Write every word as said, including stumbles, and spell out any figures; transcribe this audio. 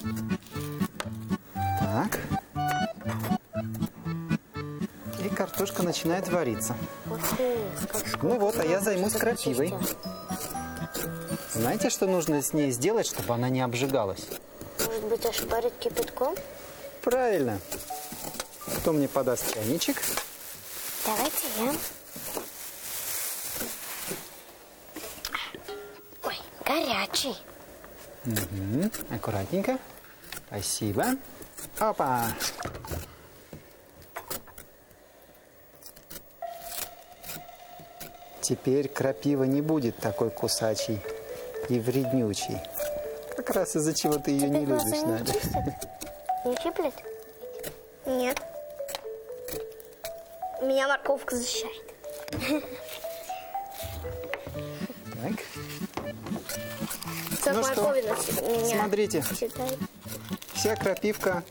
Так. И картошка начинает вариться. Ну вот, а я займусь крапивой. Знаете, что нужно с ней сделать, чтобы она не обжигалась? Может быть, ошпарить кипятком? Правильно. Кто мне подаст чайничек? Давайте я. Ой, горячий. Угу. Аккуратненько. Спасибо. Опа! Теперь крапива не будет такой кусачей и вреднючей. Как раз из-за чего ты ее не любишь, не Надя. Не щиплет? Нет. Меня морковка защищает. Так. Сок Ну что, моркови нас меня смотрите, считает. вся крапивка